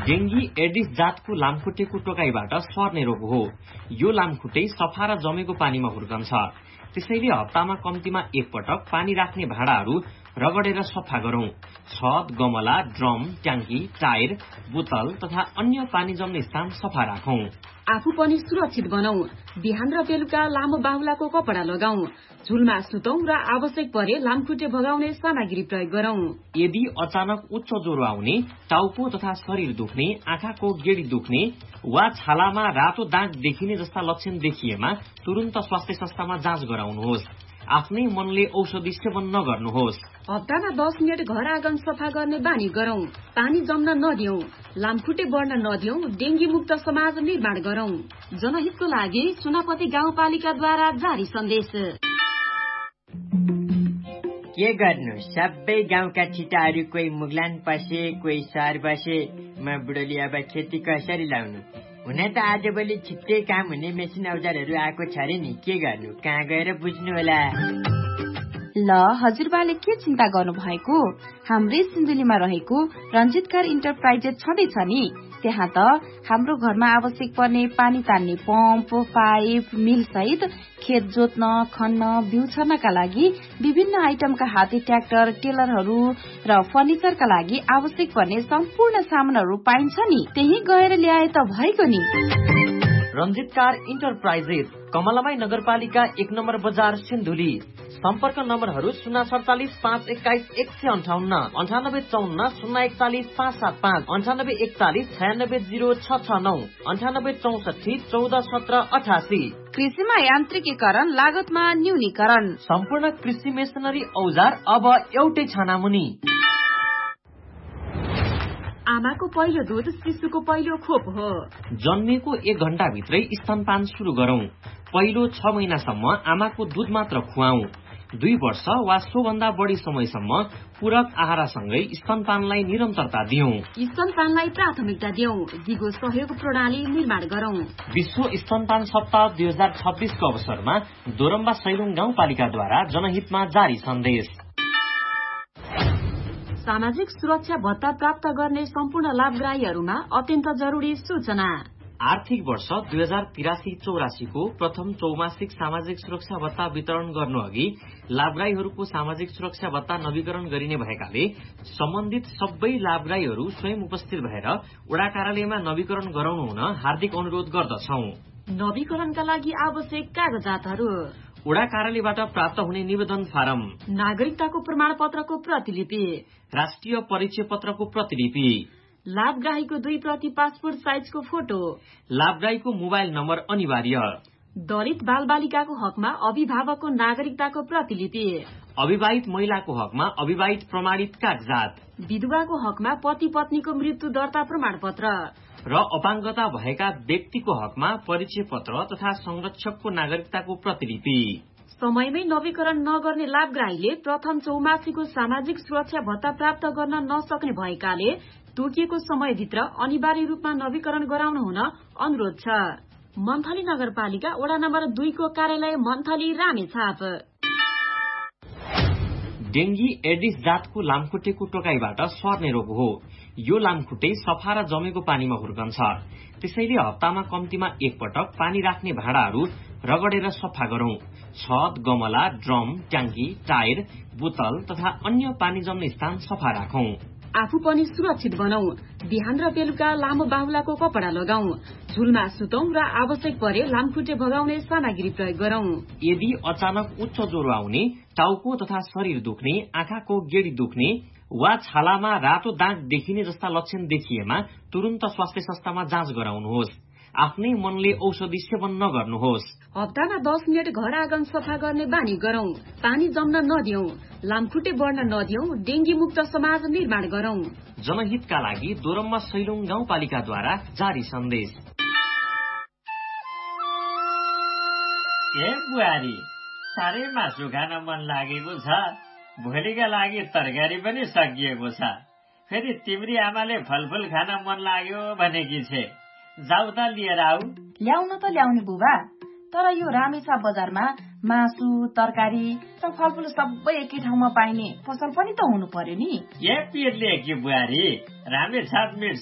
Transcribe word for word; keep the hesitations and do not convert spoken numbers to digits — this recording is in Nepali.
डेंगी एडिस जातको लामखुट्टेको टोकाइबाट सर्ने रोग हो। यो लामखुट्टे सफा र जमेको पानीमा हुर्कन्छ। त्यसैले हप्तामा कम्तीमा एक पटक पानी राख्ने भाँडाहरू रगडेर सफा गरौं। छत, गमला, ड्रम, ट्याङ्की, टायर, बोतल तथा अन्य पानी जम्ने स्थान सफा राखौं। आफू पनि सुरक्षित बनौं। बिहान र बेलुका लामो बाहुलाको कपडा लगाऊ। झुलमा सुतौं र आवश्यक परे लामखुट्टे भगाउने सामग्री प्रयोग गरौं। यदि अचानक उच्च ज्वरो आउने, टाउको तथा शरीर दुख्ने, आँखाको गेडी दुख्ने वा छालामा रातो दाग देखिने जस्ता लक्षण देखिएमा तुरन्त स्वास्थ्य संस्थामा जाँच गराउनुहोस्। आफ्नै मनले औषधि सेवन नगर्नुहोस्। हप्तामा दस मिनट घर आँगन सफा गर्ने बानी गरौं। पानी जम्न नदियौं। लामखुट्टे बढ्न नदियौं। डेंगी मुक्त समाज निर्माण गरौं। जनहितको लागि सुनापति गाउँपालिकाद्वारा जारी सन्देश। के गर्नु, सबै गाउँका छिटाहरू कोही मुगलान पसे, कोही सहर बसे। म बुढोली अब खेती कसरी लाउनु? हुन त आजभोलि छिट्टै काम हुने मेसिन औजारहरू आएको छ रे नि, के गर्नु, कहाँ गएर बुझ्नु होला? ल हजुरबाले के चिन्ता गर्नु भएको? हाम्रै सिन्धुलीमा रहेको रञ्जित कार इन्टरप्राइजेस छँदैछ नि। त्यहाँ त हाम्रो घरमा आवश्यक पर्ने पानी तान्ने पम्प, पाइप, मिल सहित खेत जोत्न, खन्न, बिउ छर्नका लागि विभिन्न आइटमका हाते ट्र्याक्टर, टेलरहरू र फर्निचरका लागि आवश्यक पर्ने सम्पूर्ण सामानहरू पाइन्छ नि। त्यही गएर ल्याए त भएको नि। रञ्जित कार इन्टरप्राइजेस, कमलामाई नगरपालिका एक नम्बर बजार, सिन्धुली। सम्पर्क नम्बरहरू शून्य सडचालिस पाँच एक्काइस एक सय अन्ठाउन्न, अन्ठानब्बे चौन्न शून्य एकचालिस पाँच सात पाँच, अन्ठानब्बे एकचालिस छयानब्बे जिरो छ छ नौ, अन्ठानब्बे चौसठी चौध सत्र अठासी। कृषिमा यान्त्रिकीकरण, लागतमा न्यूनीकरण, सम्पूर्ण कृषि मेसिनरी औजार अब एउटै छानामुनि। आमाको पहिलो दूध शिशुको पहिलो खोप हो। जन्मेको एक घण्टा भित्रै स्तनपान शुरू गरौं। पहिलो छ महिनासम्म आमाको दूध मात्र खुवाऊ। दुई वर्ष वा सोभन्दा बढी समयसम्म पूरक आहारसँगै स्तनपानलाई निरन्तरता दियौं। स्तनपानलाई प्राथमिकता दियौं। दिगो सहयोग प्रणाली निर्माण गरौं। विश्व स्तनपान सप्ताह दुई हजार छब्बीसको अवसरमा दोरम्बा सैलुङ गाउँपालिकाद्वारा जनहितमा जारी सन्देश। सामाजिक सुरक्षा भत्ता प्राप्त गर्ने सम्पूर्ण लाभग्राहीहरूमा अत्यन्त जरुरी सूचना। आर्थिक वर्ष दुई हजार तिरासी चौरासीको प्रथम चौमासिक सामाजिक सुरक्षा भत्ता वितरण गर्नु अघि लाभग्राहीहरूको सामाजिक सुरक्षा भत्ता नवीकरण गरिने भएकाले सम्बन्धित सबै लाभग्राहीहरू स्वयं उपस्थित भएर वडा कार्यालयमा नवीकरण गराउनु हुन हार्दिक अनुरोध गर्दछौं। नवीकरणका लागि आवश्यक कागजातहरू: वडा कार्यालयबाट प्राप्त हुने निवेदन फारम, नागरिकताको प्रमाण पत्रको प्रतिलिपि, राष्ट्रिय परिचय पत्रको प्रतिलिपि, लाभग्राहीको दुई प्रति पासपोर्ट साइजको फोटो, लाभग्राहीको मोबाइल नम्बर अनिवार्य, दलित बाल बालिकाको हकमा अभिभावकको नागरिकताको प्रतिलिपि, अविवाहित महिलाको हकमा अविवाहित प्रमाणित कागजात, विधवाको हकमा पति पत्नीको मृत्यु दर्ता प्रमाण पत्र र अपाङ्गता भएका व्यक्तिको हकमा परिचय पत्र तथा संरक्षकको नागरिकताको प्रतिलिपि। समयमै नवीकरण नगर्ने लाभग्राहीले प्रथम चौमासीको सामाजिक सुरक्षा भत्ता प्राप्त गर्न नसक्ने भएकाले तोकिएको समयभित्र अनिवार्य रूपमा नवीकरण गराउनु हुन अनुरोध छ। मन्थली नगरपालिका वडा नम्बर दुईको कार्यालय मन्थली, रामेछाप। डेंगी एडिस जातको लामखुट्टेको टोकाइबाट सर्ने रोग हो। यो लामखुट्टे सफा र जमेको पानीमा हुर्कन्छ। त्यसैले हप्तामा कम्तीमा एक पटक पानी राख्ने भाँडाहरू रगडेर सफा गरौं। छत, गमला, ड्रम, ट्याङ्की, टायर, बोतल तथा अन्य पानी जम्ने स्थान सफा राखौं। आफू पनि सुरक्षित बनौं। बिहान र बेलुका लामो बाहुलाको कपडा लगाऊ। झुलमा सुतौं र आवश्यक परे लामखुट्टे भगाउने सामग्री प्रयोग गरौं। यदि अचानक उच्च ज्वरो आउने, टाउको तथा शरीर दुख्ने, आँखाको गेडी दुख्ने वा छालामा रातो दाग देखिने जस्ता लक्षण देखिएमा तुरन्त स्वास्थ्य संस्थामा जाँच गराउनुहोस्। आफ्नै मनले औषधि सेवन नगर्नुहोस्। हप्तामा दस मिनट घर आँगन सफा गर्ने बानी गरौं। पानी जम्न नदियौं। लामखुट्टे बढ्न नदियौं। डेंगी मुक्त समाज निर्माण गरौं। जनहितका लागि दोरम्बा सैलुङ गाउँपालिकाद्वारा जारी सन्देश। ए बुहारी, साह्रै मासु खान मन लागेको छ। भोलिका लागि तरकारी पनि सकिएको छ। फेरि तिम्री आमाले फलफुल खान मन लाग्यो भनेकी छे। जाऊ त लिएर आऊ। ल्याउन त ल्याउने बुबा, तर यो रामेछाप बजारमा मासु, तरकारी र फलफुल सबै एकै ठाउँमा पाइने पसल पनि त हुनु पर्यो नि। ए पिरले कि बुहारी, रामेछाप मिट